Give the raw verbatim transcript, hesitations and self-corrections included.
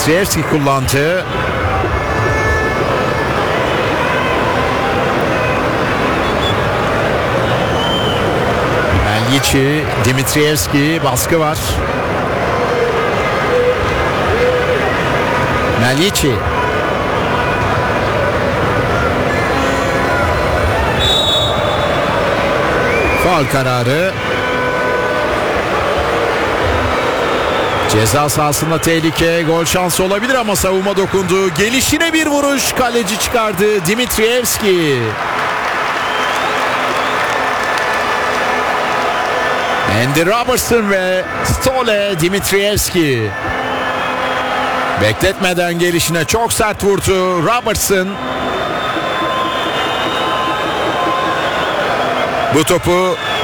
Dimitrievski kullandı. Mellici, Dimitrievski, baskı var. Mellici. Faul kararı. Ceza sahasında tehlike, gol şansı olabilir ama savunma dokundu. Gelişine bir vuruş, kaleci çıkardı Dimitrievski. Andy Robertson ve Stole Dimitrievski. Bekletmeden gelişine çok sert vurdu Robertson. Bu topu